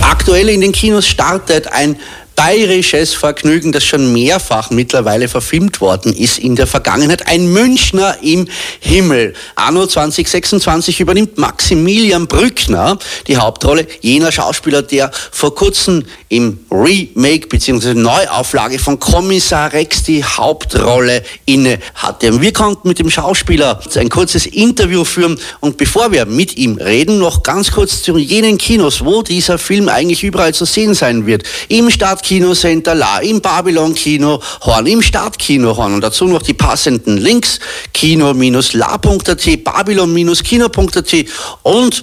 Aktuell in den Kinos startet ein bayerisches Vergnügen, das schon mehrfach mittlerweile verfilmt worden ist in der Vergangenheit. Ein Münchner im Himmel. Anno 2026 übernimmt Maximilian Brückner die Hauptrolle, jener Schauspieler, der vor kurzem im Remake bzw. Neuauflage von Kommissar Rex die Hauptrolle inne hatte. Wir konnten mit dem Schauspieler ein kurzes Interview führen und bevor wir mit ihm reden, noch ganz kurz zu jenen Kinos, wo dieser Film eigentlich überall zu sehen sein wird. Im Stadtkinocenter La, im Babylon-Kino Horn, im Stadtkino Horn und dazu noch die passenden Links kino-la.at, babylon-kino.at und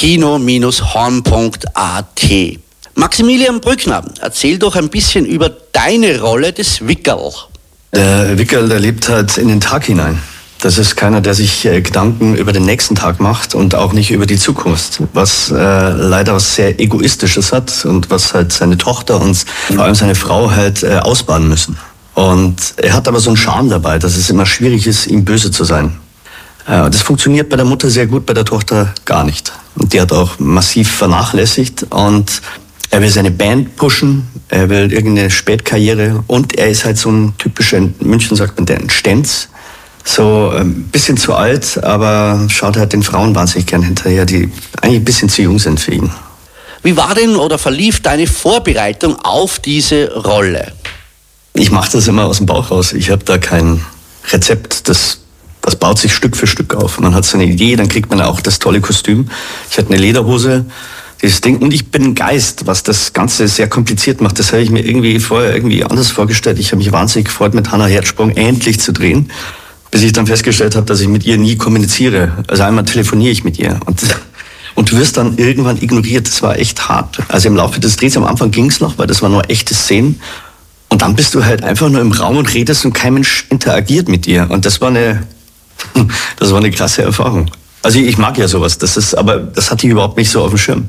kino-horn.at. Maximilian Brückner, erzähl doch ein bisschen über deine Rolle des Wickerl. Der Wickerl, der lebt halt in den Tag hinein. Das ist keiner, der sich Gedanken über den nächsten Tag macht und auch nicht über die Zukunft, was leider was sehr Egoistisches hat und was halt seine Tochter und vor allem seine Frau halt ausbaden müssen. Und er hat aber so einen Charme dabei, dass es immer schwierig ist, ihm böse zu sein. Das funktioniert bei der Mutter sehr gut, bei der Tochter gar nicht. Und die hat auch massiv vernachlässigt und er will seine Band pushen, er will irgendeine Spätkarriere und er ist halt so ein typischer, in München sagt man, der Stenz. So ein bisschen zu alt, aber schaut halt den Frauen wahnsinnig gern hinterher, die eigentlich ein bisschen zu jung sind für ihn. Wie war denn oder verlief deine Vorbereitung auf diese Rolle? Ich mache das immer aus dem Bauch raus. Ich habe da kein Rezept, das baut sich Stück für Stück auf. Man hat so eine Idee, dann kriegt man auch das tolle Kostüm. Ich hatte eine Lederhose, dieses Ding. Und ich bin ein Geist, was das Ganze sehr kompliziert macht. Das habe ich mir vorher anders vorgestellt. Ich habe mich wahnsinnig gefreut, mit Hannah Herzsprung endlich zu drehen, bis ich dann festgestellt habe, dass ich mit ihr nie kommuniziere. Also einmal telefoniere ich mit ihr und du wirst dann irgendwann ignoriert. Das war echt hart. Also im Laufe des Drehs am Anfang ging es noch, weil das waren nur echte Szenen. Und dann bist du halt einfach nur im Raum und redest und kein Mensch interagiert mit dir. Und das war eine krasse Erfahrung. Also ich mag ja sowas, aber das hatte ich überhaupt nicht so auf dem Schirm.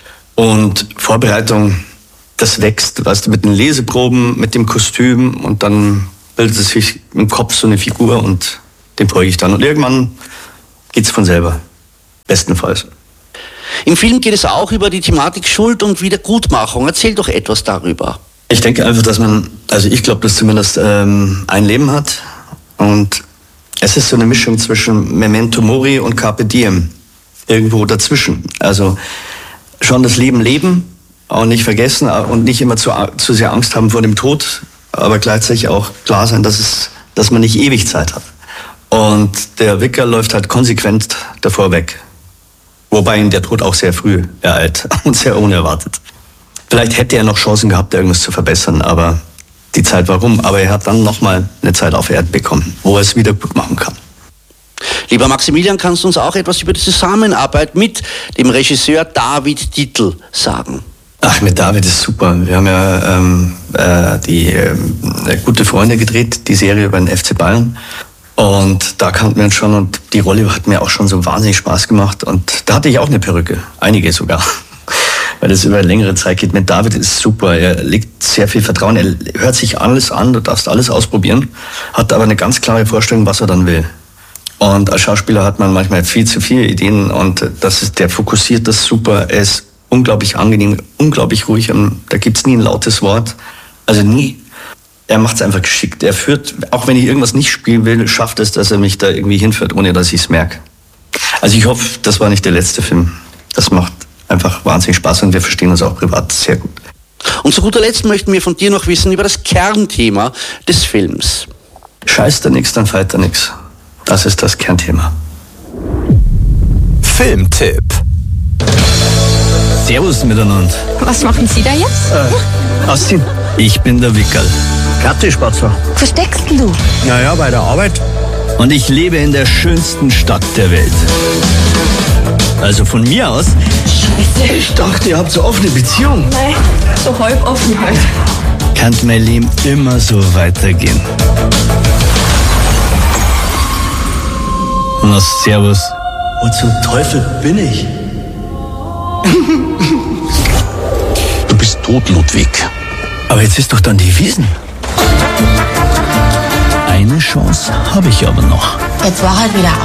Und Vorbereitung, das wächst, weißt du, mit den Leseproben, mit dem Kostüm und dann bildet es sich im Kopf so eine Figur und den folge ich dann. Und irgendwann geht's von selber, bestenfalls. Im Film geht es auch über die Thematik Schuld und Wiedergutmachung. Erzähl doch etwas darüber. Ich denke einfach, dass ich glaube, dass zumindest ein Leben hat und es ist so eine Mischung zwischen Memento Mori und Carpe Diem, irgendwo dazwischen. Also schon das Leben leben, auch nicht vergessen und nicht immer zu sehr Angst haben vor dem Tod, aber gleichzeitig auch klar sein, dass man nicht ewig Zeit hat. Und der Wicker läuft halt konsequent davor weg. Wobei ihn der Tod auch sehr früh ereilt und sehr unerwartet. Vielleicht hätte er noch Chancen gehabt, irgendwas zu verbessern, aber die Zeit war rum. Aber er hat dann nochmal eine Zeit auf Erden bekommen, wo er es wieder gut machen kann. Lieber Maximilian, kannst du uns auch etwas über die Zusammenarbeit mit dem Regisseur David Dietl sagen? Ach, mit David ist super. Wir haben ja die Gute Freunde gedreht, die Serie über den FC Bayern. Und da kannten wir uns schon und die Rolle hat mir auch schon so wahnsinnig Spaß gemacht. Und da hatte ich auch eine Perücke, einige sogar, weil das über eine längere Zeit geht. Mit David ist super, er legt sehr viel Vertrauen, er hört sich alles an, du darfst alles ausprobieren, hat aber eine ganz klare Vorstellung, was er dann will. Und als Schauspieler hat man manchmal viel zu viele Ideen und der fokussiert das super, er ist unglaublich angenehm, unglaublich ruhig, da gibt's nie ein lautes Wort, also nie. Er macht es einfach geschickt. Er führt, auch wenn ich irgendwas nicht spielen will, schafft es, dass er mich da irgendwie hinführt, ohne dass ich es merke. Also ich hoffe, das war nicht der letzte Film. Das macht einfach wahnsinnig Spaß und wir verstehen uns auch privat sehr gut. Und zu guter Letzt möchten wir von dir noch wissen über das Kernthema des Films. Scheißt da nix, dann fällt da nix. Das ist das Kernthema. Filmtipp. Servus miteinander. Was machen Sie da jetzt? Ausziehen. Ich bin der Wickerl. Katzespatzer. Wo steckst du? Naja, bei der Arbeit. Und ich lebe in der schönsten Stadt der Welt. Also von mir aus. Scheiße. Ich dachte, ihr habt so offene Beziehung. Nein, so halb offen halt. Kann mein Leben immer so weitergehen. Na, servus. Wo zum Teufel bin ich? Du bist tot, Ludwig. Aber jetzt ist doch dann die Wiesn. Eine Chance habe ich aber noch. Jetzt war halt wieder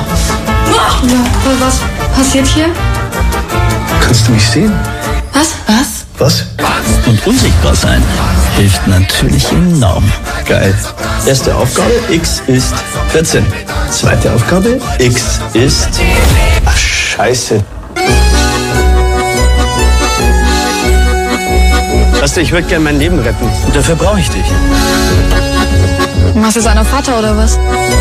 auf. Ja, was passiert hier? Kannst du mich sehen? Was? Was? Und unsichtbar sein hilft natürlich enorm. Geil. Erste Aufgabe, X ist 14. Zweite Aufgabe, X ist... Ach, scheiße. Weißt du, ich würde gerne mein Leben retten. Und dafür brauche ich dich. Machst du seiner Vater oder was?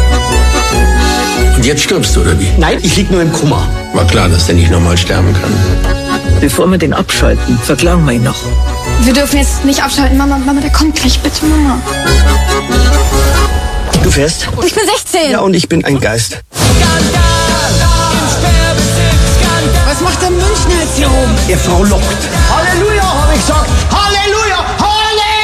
Und jetzt stirbst du, oder wie? Nein, ich lieg nur im Koma. War klar, dass der nicht nochmal sterben kann. Bevor wir den abschalten, verklagen wir ihn noch. Wir dürfen jetzt nicht abschalten. Mama, der kommt gleich. Bitte, Mama. Du fährst? Ich bin 16. Ja, und ich bin ein Geist. Was macht der Münchner jetzt hier oben? Er frohlockt. Halleluja, habe ich gesagt.